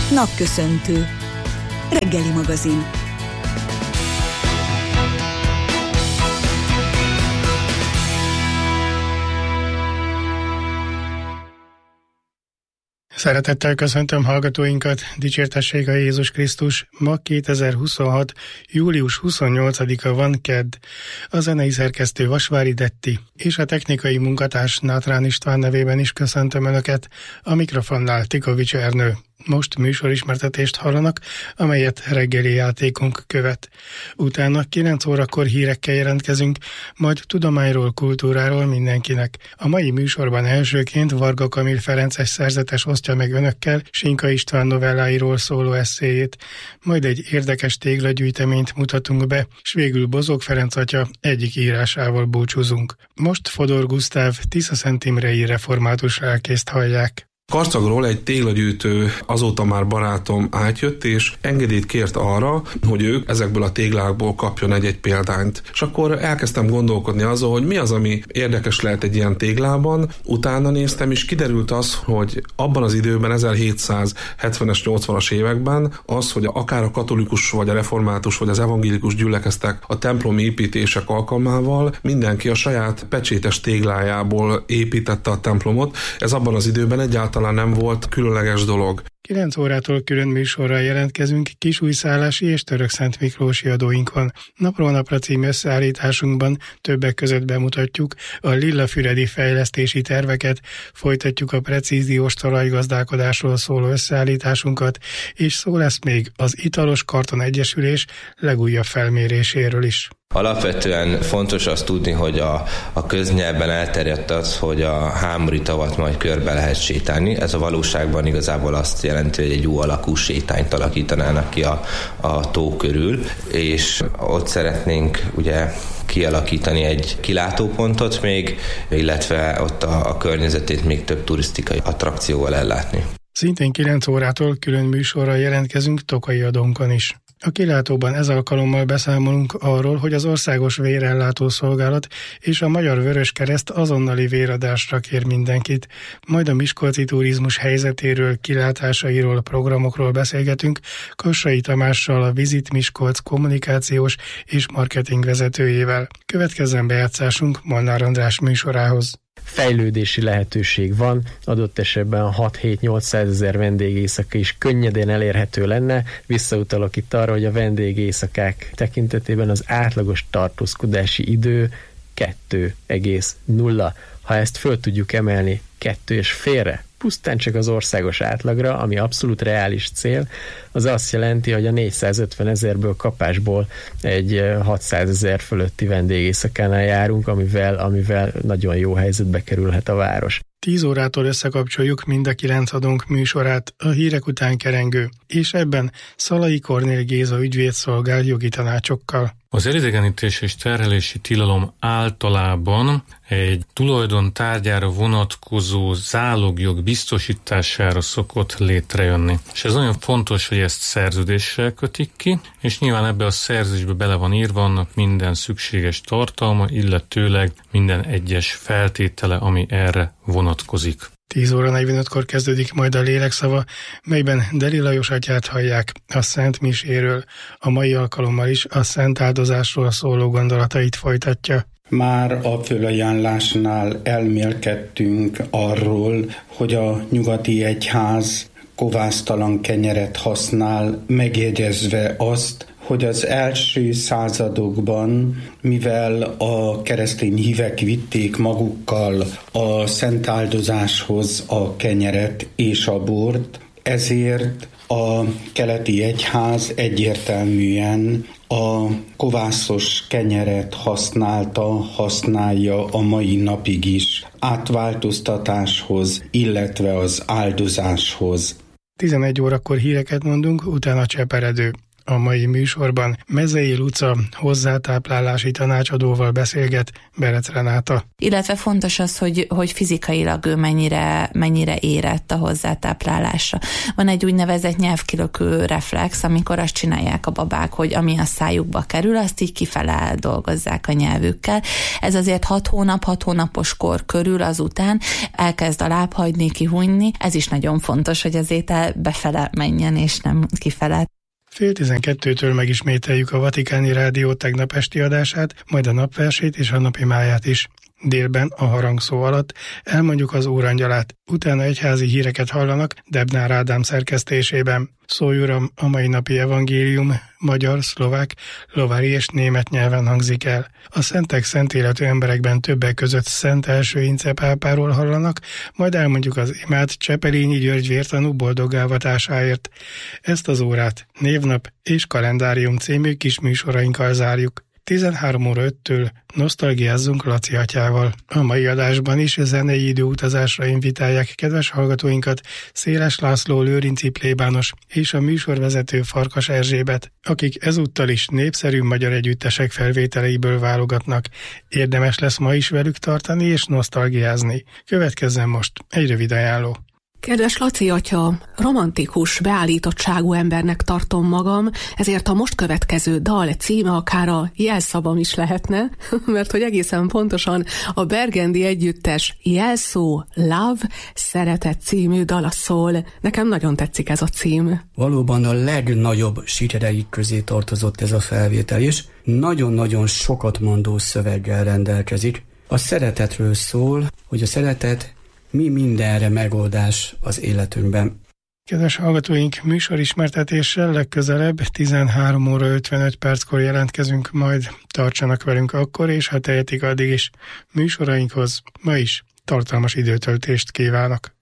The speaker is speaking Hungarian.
Napköszöntő. Reggeli magazin. Szeretettel köszöntöm hallgatóinkat, dicsértessék a Jézus Krisztus. Ma 2026. július 28-a van, kedd. A zenei szerkesztő Vasvári Detti és a technikai munkatárs Nátrán István nevében is köszöntöm Önöket, a mikrofonnál Tikovics Ernő. Most műsorismertetést hallanak, amelyet reggeli játékunk követ. Utána 9 órakor hírekkel jelentkezünk, majd tudományról, kultúráról mindenkinek. A mai műsorban elsőként Varga Kamil Ferences szerzetes osztja meg Önökkel Sinka István novelláiról szóló esszéjét, majd egy érdekes téglagyűjteményt mutatunk be, s végül Bozók Ferenc atya egyik írásával búcsúzunk. Most Fodor Gusztáv Tiszaszent-Imrei református lelkészt hallják. Karcagról egy téglagyűjtő, azóta már barátom átjött, és engedélyt kért arra, hogy ők ezekből a téglákból kapjon egy példányt. És akkor elkezdtem gondolkodni azon, hogy mi az, ami érdekes lehet egy ilyen téglában. Utána néztem, és kiderült az, hogy abban az időben, 1770-es, 80-as években az, hogy akár a katolikus, vagy a református, vagy az evangélikus gyülekeztek a templomi építések alkalmával, mindenki a saját pecsétes téglájából építette a templomot. Ez abban az időben egyáltalán nem volt különleges dolog. 9 órától külön műsorral jelentkezünk, kisújszállási és Törökszent Miklósi adóinkon. Napról napra című összeállításunkban többek között bemutatjuk a lillafüredi fejlesztési terveket, folytatjuk a precíziós talajgazdálkodásról szóló összeállításunkat, és szó lesz még az Italos Karton Egyesülés legújabb felméréséről is. Alapvetően fontos azt tudni, hogy a köznyelben elterjedt az, hogy a Hámori tavat majd körbe lehet sétálni. Ez a valóságban igazából azt jelenti, hogy egy U alakú sétányt alakítanának ki a tó körül, és ott szeretnénk ugye kialakítani egy kilátópontot még, illetve ott a környezetét még több turisztikai attrakcióval ellátni. Szintén 9 órától külön műsorral jelentkezünk Tokai adónkon is. A kilátóban ez alkalommal beszámolunk arról, hogy az Országos Vérellátó Szolgálat és a Magyar Vöröskereszt azonnali véradásra kér mindenkit. Majd a miskolci turizmus helyzetéről, kilátásairól, programokról beszélgetünk Kassai Tamással, a Visit Miskolc kommunikációs és marketing vezetőjével. Következzen bejátszásunk Molnár András műsorához. Fejlődési lehetőség van, adott esetben a 6-7-800 ezer vendégéjszaka is könnyedén elérhető lenne. Visszautalok itt arra, hogy a vendégéjszakák tekintetében az átlagos tartózkodási idő 2,0. Ha ezt föl tudjuk emelni 2,5-re, pusztán csak az országos átlagra, ami abszolút reális cél, az azt jelenti, hogy a 450 ezerből kapásból egy 600 ezer fölötti vendégéjszakánál járunk, amivel nagyon jó helyzetbe kerülhet a város. 10 órától összekapcsoljuk mind a 9 adónk műsorát, a hírek után kerengő, és ebben Szalai Kornél Géza ügyvéd szolgál jogi tanácsokkal. Az elidegenítés és terhelési tilalom általában egy tulajdon tárgyára vonatkozó zálogjog biztosítására szokott létrejönni. És ez nagyon fontos, hogy ezt szerződéssel kötik ki, és nyilván ebbe a szerződésbe bele van írva annak minden szükséges tartalma, illetőleg minden egyes feltétele, ami erre vonatkozik. 10 óra 45-kor kezdődik majd a lélekszava, melyben Deli Lajos atyát hallják a Szent Miséről. A mai alkalommal is a Szent Áldozásról szóló gondolatait folytatja. Már a fölajánlásnál elmélkedtünk arról, hogy a nyugati egyház kovásztalan kenyeret használ, megjegyezve azt, hogy az első századokban, mivel a keresztény hívek vitték magukkal a szent áldozáshoz a kenyeret és a bort, ezért a keleti egyház egyértelműen a kovászos kenyeret használja a mai napig is átváltoztatáshoz, illetve az áldozáshoz. 11 órakor híreket mondunk, utána cseperedő. A mai műsorban Mezei Luca hozzátáplálási tanácsadóval beszélget Berec Renáta. Illetve fontos az, hogy fizikailag ő mennyire érett a hozzátáplálásra. Van egy úgynevezett nyelvkilökő reflex, amikor azt csinálják a babák, hogy ami a szájukba kerül, azt így kifele dolgozzák a nyelvükkel. Ez azért 6 hónapos kor körül azután elkezd a láb hagyni, kihújni. Ez is nagyon fontos, hogy az étel befele menjen, és nem kifele. 10:30-től megismételjük a Vatikáni Rádió tegnap esti adását, majd a napversét és a napi máját is. Délben a harangszó alatt elmondjuk az Órangyalát, utána egyházi híreket hallanak Debnár Ádám szerkesztésében. Szólj Uram, a mai napi evangélium magyar, szlovák, lovári és német nyelven hangzik el. A szentek szent életű emberekben többek között Szent Első Ince pápáról hallanak, majd elmondjuk az imát Csepelényi György vértanú boldogálvatásáért. Ezt az órát névnap és kalendárium című kis műsorainkkal zárjuk. 13:05-től nosztalgiázzunk Laci atyával. A mai adásban is zenei időutazásra invitálják kedves hallgatóinkat Széles László lőrinci plébános és a műsorvezető Farkas Erzsébet, akik ezúttal is népszerű magyar együttesek felvételeiből válogatnak. Érdemes lesz ma is velük tartani és nosztalgiázni. Következzen most egy rövid ajánló. Kedves Laci atya, romantikus, beállítottságú embernek tartom magam, ezért a most következő dal címe akár a jelszavam is lehetne, mert hogy egészen pontosan a Bergendi együttes Jelszó Love Szeretet című dala szól. Nekem nagyon tetszik ez a cím. Valóban a legnagyobb sikereik közé tartozott ez a felvétel is. Nagyon-nagyon sokat mondó szöveggel rendelkezik. A szeretetről szól, hogy a szeretet mi mindenre megoldás az életünkben. Kedves hallgatóink, műsorismertetéssel legközelebb 13:55 jelentkezünk, majd tartsanak velünk akkor, és ha tehetik addig is műsorainkhoz ma is tartalmas időtöltést kívánok.